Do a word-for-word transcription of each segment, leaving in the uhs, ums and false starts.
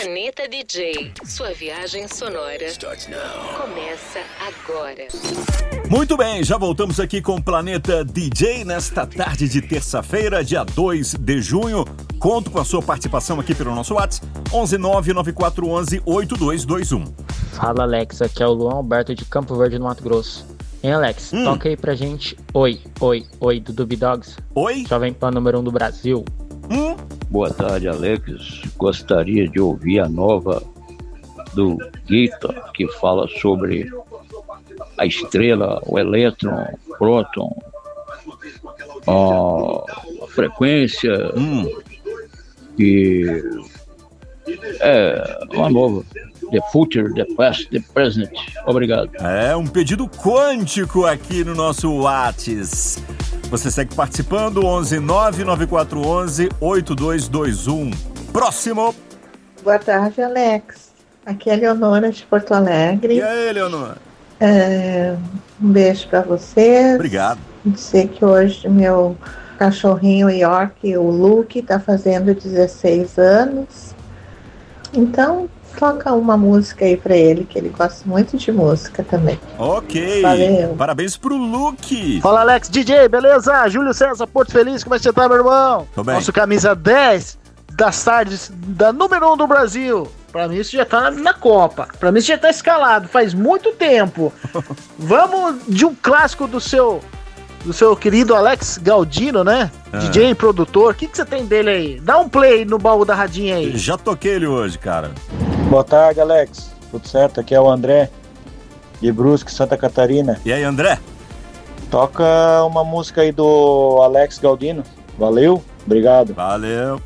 Planeta D J, sua viagem sonora começa agora. Muito bem, já voltamos aqui com o Planeta D J nesta tarde de terça-feira, dia dois de junho. Conto com a sua participação aqui pelo nosso WhatsApp, onze nove nove quatro um um oito dois dois um. Fala, Alex, aqui é o Luan Alberto de Campo Verde, no Mato Grosso. Hein, Alex, hum. toca aí pra gente Oi, Oi, Oi, do Dub Dogs. Oi? Jovem Pan número um do Brasil. Hum? Boa tarde, Alex. Gostaria de ouvir a nova do Guita, que fala sobre a estrela, o elétron, o próton, a frequência, hum. e é uma nova. The future, the past, the present. Obrigado. É um pedido quântico aqui no nosso Whats. Você segue participando, onze nove nove quatro um um oito dois dois um. Próximo. Boa tarde, Alex. Aqui é a Leonora de Porto Alegre. E aí, Leonora? É, um beijo pra vocês. Obrigado. Dizer que hoje meu cachorrinho York, o Luke, tá fazendo dezesseis anos. Então, toca uma música aí pra ele, que ele gosta muito de música também. Ok. Valeu. Parabéns pro Luke. Fala, Alex, D J, beleza? Júlio César, Porto Feliz, como é que você tá, meu irmão? Tô bem. Nosso camisa dez das tardes da número um do Brasil. Pra mim isso já tá na, na Copa. Pra mim isso já tá escalado, faz muito tempo. Vamos de um clássico do seu... do seu querido Alex Galdino, né? Ah. D J e produtor. O que, que você tem dele aí? Dá um play no baú da radinha aí. Já toquei ele hoje, cara. Boa tarde, Alex. Tudo certo? Aqui é o André, de Brusque, Santa Catarina. E aí, André? Toca uma música aí do Alex Galdino. Valeu, obrigado. Valeu.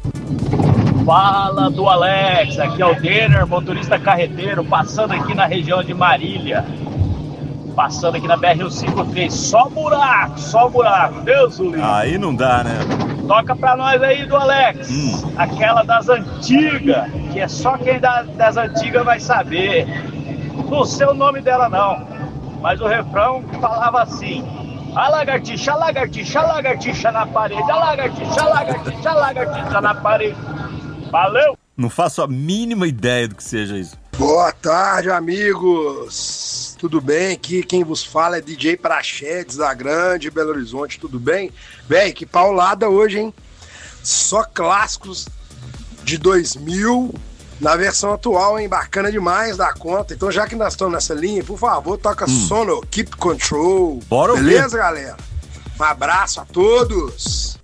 Fala do Alex, aqui é o Denner, motorista carreteiro, passando aqui na região de Marília. Passando aqui na B R cento e cinquenta e três, só buraco, só buraco, Deus o livre. Aí não dá, né? Toca pra nós aí do Alex, hum. aquela das antigas, que é só quem dá, das antigas vai saber. Não sei o nome dela não, mas o refrão falava assim: a lagartixa, a lagartixa, a lagartixa na parede, a lagartixa, a lagartixa, a lagartixa na parede. Valeu! Não faço a mínima ideia do que seja isso. Boa tarde, amigos! Tudo bem? Aqui quem vos fala é D J Praxedes, da Grande Belo Horizonte, tudo bem? Bem, que paulada hoje, hein? Só clássicos de dois mil na versão atual, hein? Bacana demais da conta. Então, já que nós estamos nessa linha, por favor, toca hum. Sono, Keep Control. Bora ouvir. Beleza, galera? Um abraço a todos!